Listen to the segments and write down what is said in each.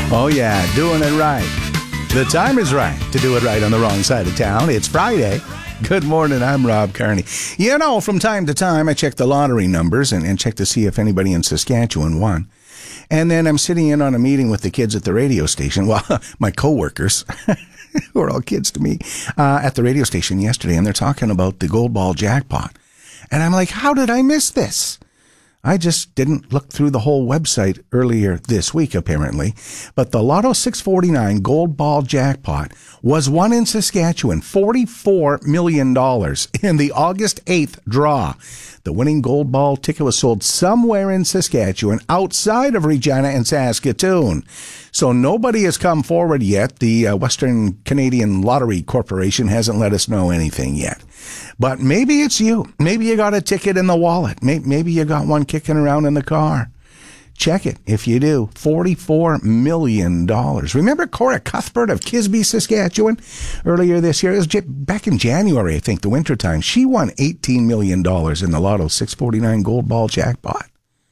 Oh, yeah, doing it right. The time is right to do it right on the wrong side of town. It's Friday. Good morning, I'm Rob Carney. You know, from time to time, I check the lottery numbers and check to see if anybody in Saskatchewan won. And then I'm sitting in on a meeting with the kids at the radio station. Well, my coworkers, who are all kids to me, at the radio station yesterday, and they're talking about the Gold Ball jackpot. And I'm like, how did I miss this? I just didn't look through the whole website earlier this week, apparently. But the Lotto 649 Gold Ball jackpot was won in Saskatchewan, $44 million in the August 8th draw. The winning Gold Ball ticket was sold somewhere in Saskatchewan outside of Regina and Saskatoon. So nobody has come forward yet. The Western Canadian Lottery Corporation hasn't let us know anything yet. But maybe it's you. Maybe you got a ticket in the wallet. Maybe you got one kicking around in the car. Check it if you do. $44 million. Remember Cora Cuthbert of Kisby, Saskatchewan? Earlier this year, it was back in January, I think, the wintertime. She won $18 million in the Lotto 649 Gold Ball jackpot.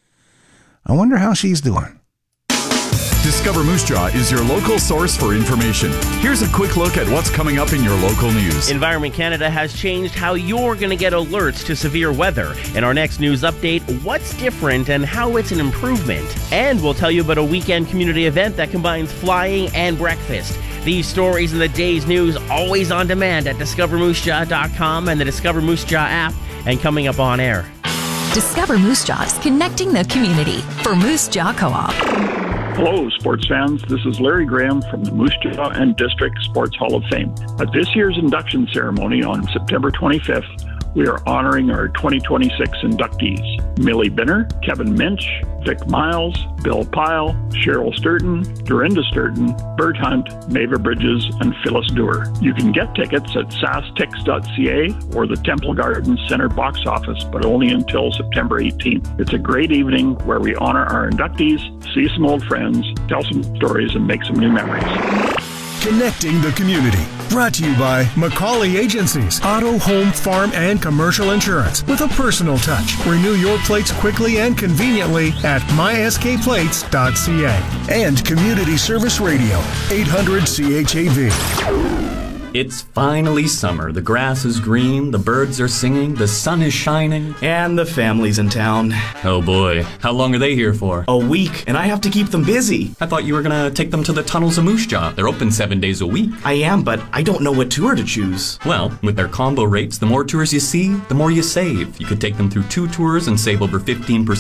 I wonder how she's doing. Discover Moose Jaw is your local source for information. Here's a quick look at what's coming up in your local news. Environment Canada has changed how you're going to get alerts to severe weather. In our next news update, what's different and how it's an improvement. And we'll tell you about a weekend community event that combines flying and breakfast. These stories in the day's news always on demand at discovermoosejaw.com and the Discover Moose Jaw app, and coming up on air. Discover Moose Jaw is connecting the community for Moose Jaw Co-op. Hello, sports fans. This is Larry Graham from the Moose Jaw and District Sports Hall of Fame. At this year's induction ceremony on September 25th, we are honoring our 2026 inductees: Millie Binner, Kevin Minch, Vic Miles, Bill Pyle, Cheryl Sturton, Dorinda Sturton, Bert Hunt, Mava Bridges, and Phyllis Dewar. You can get tickets at sastix.ca or the Temple Gardens Center box office, but only until September 18th. It's a great evening where we honor our inductees, see some old friends, tell some stories, and make some new memories. Connecting the community. Brought to you by Macaulay Agencies. Auto, home, farm, and commercial insurance with a personal touch. Renew your plates quickly and conveniently at myskplates.ca. And Community Service Radio, 800 CHAV. It's finally summer. The grass is green, the birds are singing, the sun is shining. And the family's in town. Oh boy, how long are they here for? A week, and I have to keep them busy. I thought you were gonna take them to the tunnels of Moose Jaw. They're open 7 days a week. I am, but I don't know what tour to choose. Well, with their combo rates, the more tours you see, the more you save. You could take them through 2 tours and save over 15%